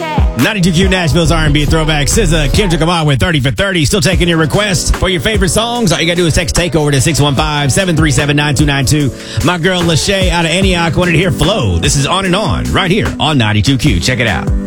92Q Nashville's R&B throwback. SZA, Kendrick Lamar with 30 for 30. Still taking your requests for your favorite songs. All you got to do is text TAKEOVER to 615-737-9292. My girl Lachey out of Antioch wanted to hear Flow. This is On and On right here on 92Q. Check it out.